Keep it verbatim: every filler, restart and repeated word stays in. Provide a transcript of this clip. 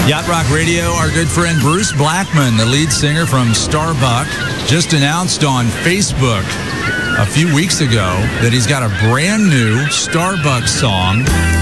Yacht Rock Radio, our good friend Bruce Blackman, the lead singer from Starbuck, just announced on Facebook a few weeks ago that he's got a brand new Starbuck song